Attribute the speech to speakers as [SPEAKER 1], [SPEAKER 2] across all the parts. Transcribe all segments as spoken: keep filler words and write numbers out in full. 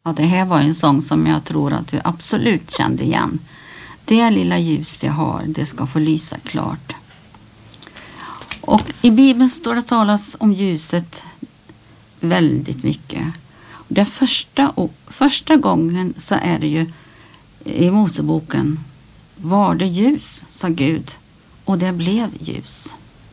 [SPEAKER 1] Ja, det här var en sång som jag tror att du absolut kände igen. Det lilla ljus jag har, det ska få lysa klart. Och i Bibeln står det talas om ljuset väldigt mycket. Det första, första gången så är det ju i Moseboken: var det ljus, sa Gud, och det blev ljus.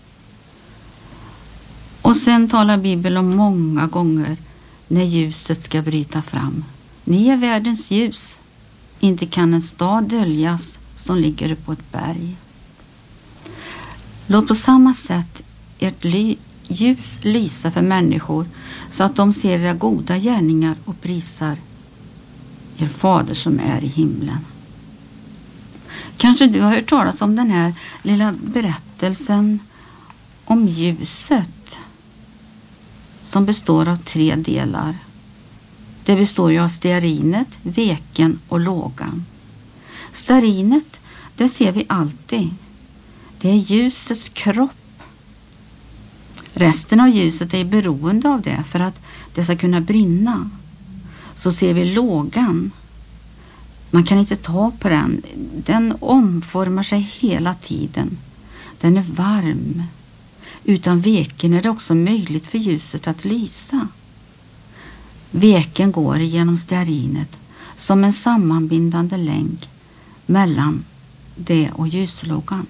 [SPEAKER 1] Och sen talar Bibeln om många gånger när ljuset ska bryta fram. Ni är världens ljus. Inte kan en stad döljas som ligger på ett berg. Låt på samma sätt ert ly- ljus lysa för människor så att de ser era goda gärningar och prisar er fader som är i himlen. Kanske du har hört talas om den här lilla berättelsen om ljuset som består av tre delar. Det består ju av stearinet, veken och lågan. Stearinet, det ser vi alltid. Det är ljusets kropp. Resten av ljuset är beroende av det för att det ska kunna brinna. Så ser vi lågan. Man kan inte ta på den. Den omformar sig hela tiden. Den är varm. Utan veken är det också möjligt för ljuset att lysa. Veken går genom stearinet som en sammanbindande länk mellan det och ljuslågan.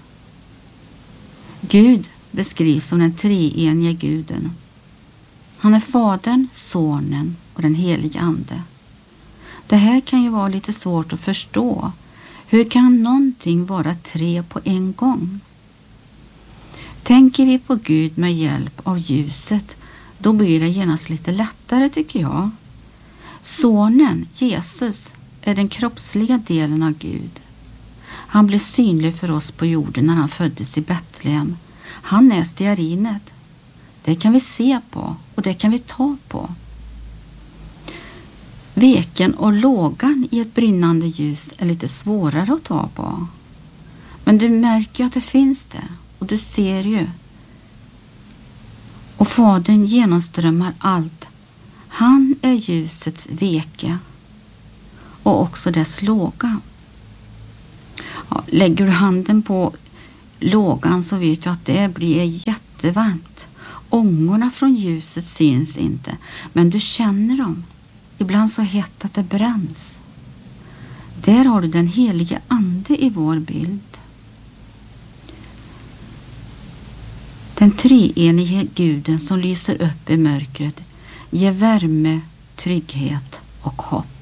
[SPEAKER 1] Gud beskrivs som den treenige guden. Han är Fadern, Sonen och den helige Ande. Det här kan ju vara lite svårt att förstå. Hur kan någonting vara tre på en gång? Tänker vi på Gud med hjälp av ljuset, då blir det genast lite lättare, tycker jag. Sonen, Jesus, är den kroppsliga delen av Gud. Han blev synlig för oss på jorden när han föddes i Betlehem. Han är stearinet. Det kan vi se på och det kan vi ta på. Veken och lågan i ett brinnande ljus är lite svårare att ta på. Men du märker ju att det finns det. Och du ser ju. Och Fadern genomströmmar allt. Han är ljusets veke. Och också dess låga. Ja, lägger du handen på lågan så vet du att det blir jättevarmt. Ångorna från ljuset syns inte. Men du känner dem. Ibland så hett att det bränns. Där har du den helige Ande i vår bild. Den treenige guden som lyser upp i mörkret ger värme, trygghet och hopp.